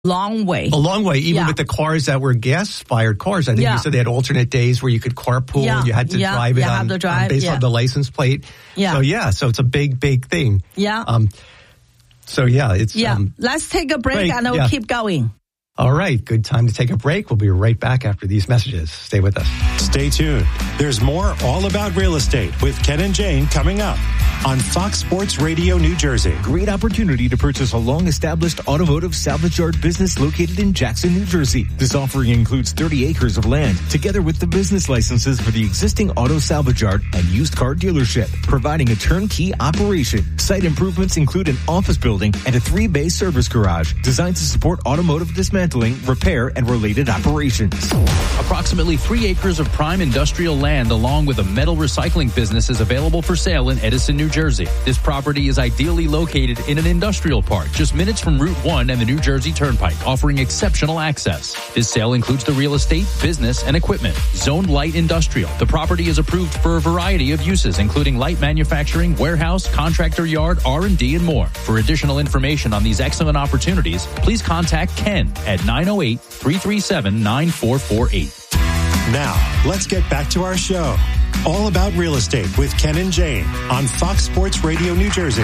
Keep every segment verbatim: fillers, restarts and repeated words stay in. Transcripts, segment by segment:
long way. A long way, even yeah. with the cars that were gas-fired cars. I think yeah. you said they had alternate days where you could carpool. Yeah. You had to yeah. drive it yeah, on, to drive, on based yeah. on the license plate. Yeah. So, yeah, so it's a big, big thing. Yeah. Um, so, yeah, it's... Yeah. Um, Let's take a break, break and we'll yeah. keep going. All right, good time to take a break. We'll be right back after these messages. Stay with us. Stay tuned. There's more All About Real Estate with Ken and Jane coming up on Fox Sports Radio New Jersey. Great opportunity to purchase a long-established automotive salvage yard business located in Jackson, New Jersey. This offering includes thirty acres of land, together with the business licenses for the existing auto salvage yard and used car dealership, providing a turnkey operation. Site improvements include an office building and a three-bay service garage designed to support automotive dismantling, repair, and related operations. Approximately three acres of prime industrial land along with a metal recycling business is available for sale in Edison, New Jersey. This property is ideally located in an industrial park just minutes from Route one and the New Jersey Turnpike, offering exceptional access. This sale includes the real estate, business, and equipment. Zoned light industrial. The property is approved for a variety of uses, including light manufacturing, warehouse, contractor yard, R and D, and more. For additional information on these excellent opportunities, please contact Ken at nine oh eight, three three seven, nine four four eight. Now, let's get back to our show. All About Real Estate with Ken and Jane on Fox Sports Radio New Jersey.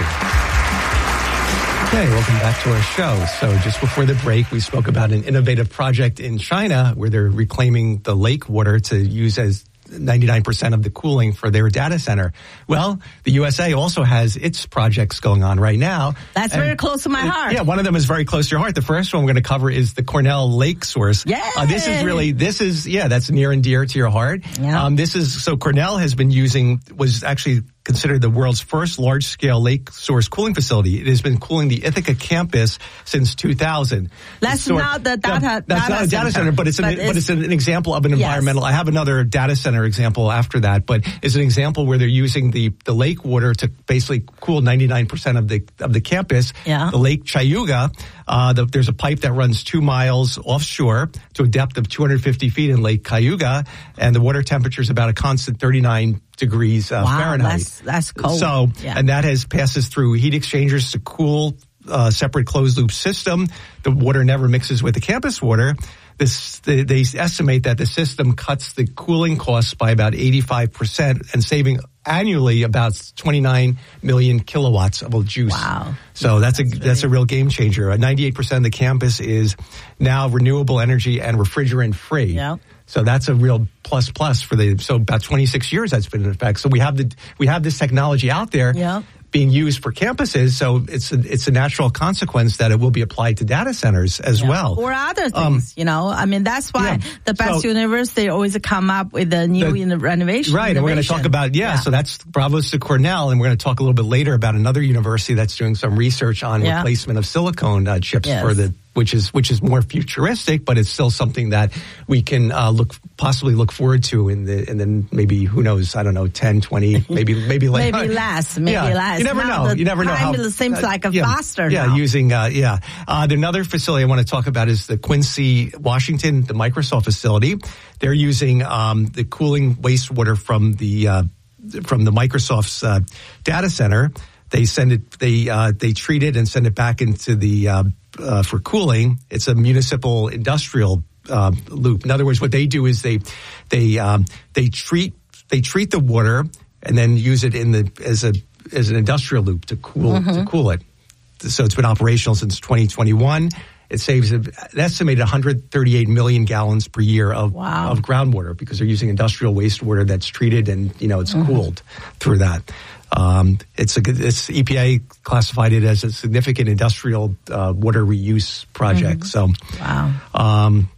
Okay, welcome back to our show. So just before the break, we spoke about an innovative project in China where they're reclaiming the lake water to use as ninety-nine percent of the cooling for their data center. Well, the U S A also has its projects going on right now. That's very close to my heart. Yeah, one of them is very close to your heart. The first one we're going to cover is the Cornell Lake Source. Yeah. Uh, this is really, this is, yeah, that's near and dear to your heart. Yeah. Um, this is, so Cornell has been using, was actually considered the world's first large-scale lake source cooling facility. It has been cooling the Ithaca campus since two thousand. That's so, not the data, that, that's data not a data center, center but it's an, but but it's, it's an, an example of an yes. environmental. I have another data center example after that, but it's an example where they're using the, the lake water to basically cool ninety-nine percent of the of the campus. Yeah. The Lake Cayuga, uh, the, there's a pipe that runs two miles offshore to a depth of two hundred fifty feet in Lake Cayuga, and the water temperature is about a constant thirty-nine degrees uh, wow, Fahrenheit. That's, that's cold. So, yeah. and that has passes through heat exchangers to cool uh, separate closed loop system. The water never mixes with the campus water. This, they, they estimate that the system cuts the cooling costs by about eighty-five percent and saving annually about twenty-nine million kilowatts of juice. Wow. So that's, that's a, really... that's a real game changer. ninety-eight percent of the campus is now renewable energy and refrigerant free. Yeah. So that's a real plus plus for the, so about twenty-six years that's been in effect. So we have the, we have this technology out there. Yeah. Being used for campuses, so it's a, it's a natural consequence that it will be applied to data centers as yeah. well. Or other things, um, you know. I mean, that's why yeah. the best so, university always come up with a new the, in renovation. Right, and we're going to talk about, yeah, yeah, so that's Bravos to Cornell, and we're going to talk a little bit later about another university that's doing some research on yeah. replacement of silicone uh, chips yes. for the, which is which is more futuristic, but it's still something that we can uh, look possibly look forward to in the and then maybe who knows, I don't know, ten, twenty, maybe maybe later. maybe less, maybe yeah. less. You never now know. You never know how. It seems uh, like a yeah, faster yeah, now. using uh, yeah. Uh, another facility I want to talk about is the Quincy, Washington, the Microsoft facility. They're using um, the cooling wastewater from the uh, from the Microsoft's uh, data center. They send it, they uh, they treat it and send it back into the uh, uh, for cooling. It's a municipal industrial uh, loop. In other words, what they do is they they um, they treat they treat the water and then use it in the as a as an industrial loop to cool mm-hmm. to cool it. So it's been operational since twenty twenty-one. It saves an estimated one hundred thirty-eight million gallons per year of wow. of groundwater because they're using industrial wastewater that's treated and you know it's mm-hmm. cooled through that. Um, it's a good, it's E P A classified it as a significant industrial uh, water reuse project. Mm-hmm. So, wow. Um,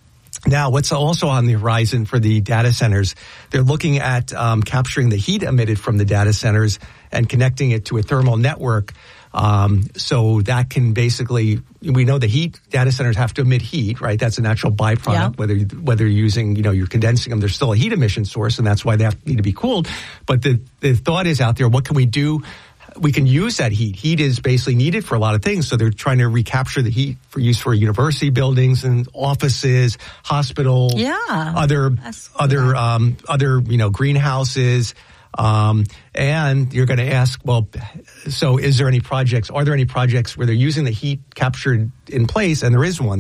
now, what's also on the horizon for the data centers? They're looking at um, capturing the heat emitted from the data centers and connecting it to a thermal network. Um, so that can basically, we know the heat, data centers have to emit heat, right? That's a natural byproduct, yeah. whether, whether you're using, you know, you're condensing them, there's still a heat emission source, and that's why they have, need to be cooled. But the, the thought is out there, what can we do? We can use that heat. Heat is basically needed for a lot of things. So they're trying to recapture the heat for use for university buildings and offices, hospitals, yeah, other, other, um, other, you know, greenhouses. Um, and you're going to ask, well, so is there any projects, are there any projects where they're using the heat captured in place? And there is one.